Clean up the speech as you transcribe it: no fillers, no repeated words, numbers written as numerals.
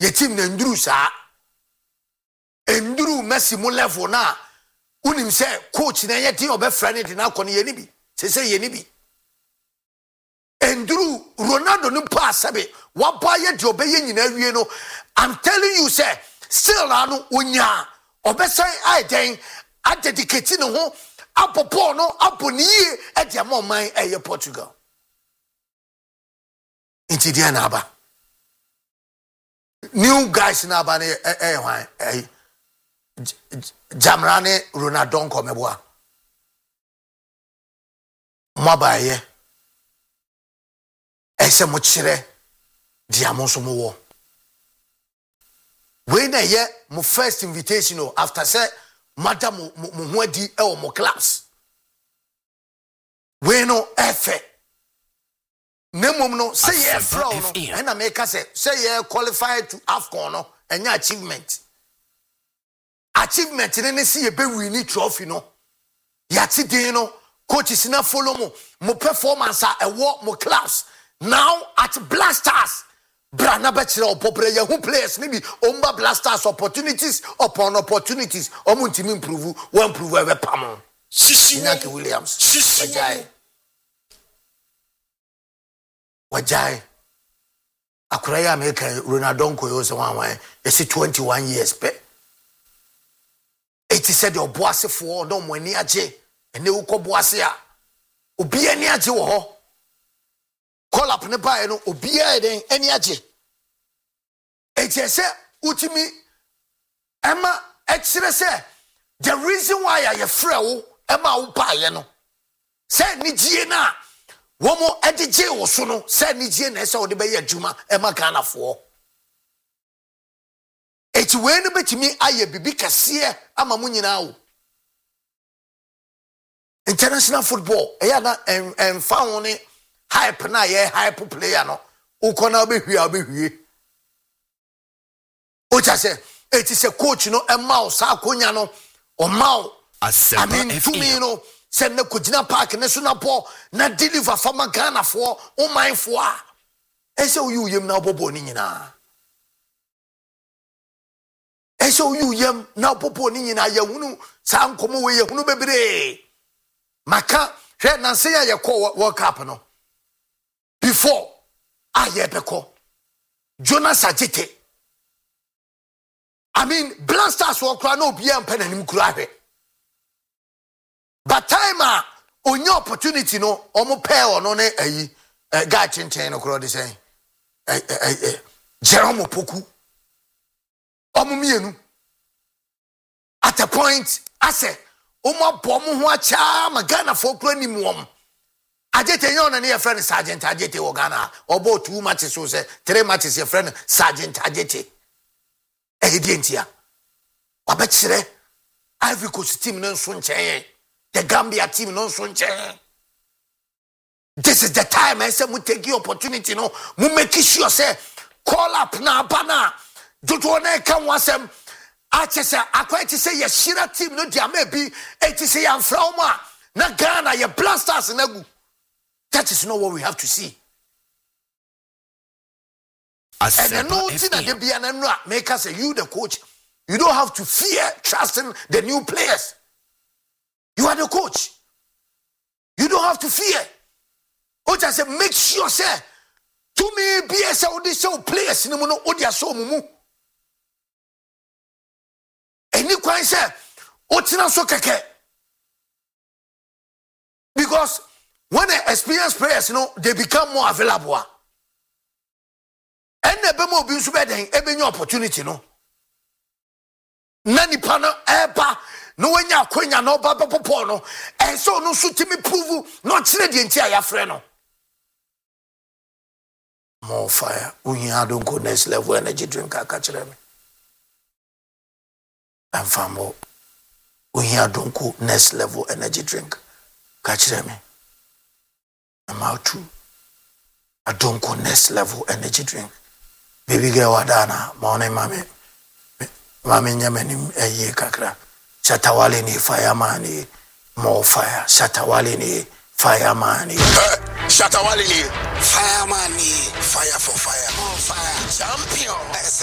Ye team na nduru saa. Enduru Messi mo level na unim say coach na ye team obefra ne de na akọ ne ye ni bi. Say ye ni bi. Enduru Ronaldo no pass sabe. Wa boy ye de obeye nyina wie no. I'm telling you say still anu onya obesai ai den a dedicate no ho apopo no aponi e de amman eye Portugal. Inti dia na aba. New guys na aba ne hwan Jamrane Ronaldo ko meboa. Mo ba ye. Ese mo kire dia mo so mo wo. When ye my first invitation after say madam mo ho adi e mo class. We no efe. Nemum no say ye flow no and I make say ye qualified to AFCON no enya achievement. Achievement ne see ye be win trophy no. Ya ti dey no coaches na follow mo performance a wo mo class. Now at Blasters Brana bachira opopre ye who players maybe omba Blasters opportunities upon opportunities omuntimi improve one improve we pam Inaki Williams wajai akuraya America Ronaldo ko yo se wan yesi 21 years pe it said your boase for no mo ani age ene wo ko boase a obi ani age wo ho call up ne bae no obia den ani age eti se utimi ema ekire se the reason why you frɛ wo ema wo bae no se ni gie na wo mo edije wo so no se ni gie na se wo de be ya adwuma ema Ghana fo eti we no betimi aye bibi kase ama mu nyina wo international football eya na emfa wo ne hype na ye hype player no ukona obehwie ocha se eti se coach no emma sa akonya no o ma I mean to me no se na kugina park ne so na po na deliver from Ghana for o mind for ese you yem na bobo ni nyina ese you yem na bobo ni nyina ya hunu sa nkomo we ye hunu bebre maka hwe na se ya call World Cup no before ayebeko Jonas Ajite I mean Blasters wo kra na obi ampa nanim kura hwe but time onye opportunity no omo pair ono ne ayi guy chinchen no kro de say Jerome Opoku omo mienu at a point I say omo bom ho acha magana for kro ni muom Ajete yon na your friend Sergeant Ajete Ogana obo 2 matches so say 3 matches your friend Sergeant Ajete ehedientia wabechire Ivory Coast team no so nchen the Gambia team no so nchen this is the time I say we take the opportunity no we make sure say call up na bana dodo na kan wasem achese akwati say ye shira team no dia maybe eti say am from na Ghana ye Blasters na gu. That is not what we have to see. And no thing that they be an make us say you the coach. You don't have to fear trusting the new players. You are the coach. You don't have to fear. O just say make sure say to me be as how they show players no no odia so mumu. Any kwan say o tina so keke. Because when the experienced players, they become more available. And the more be better than your opportunity, no. Nani pano eba no when you are no baba popono and so no suit me prove not the entire friend. More fire. We don't go next level energy drink. I catch them. And famo. We don't go next level energy drink. Catch them. I'm out too. I don't go next level energy drink. Baby girl wadana, maone mame. Mame nyamenim eye kakra. Shatawale ni fireman ni more fire. Shatawale ni fireman ni. Shatawale ni fireman ni fire for fire. More fire. Champion.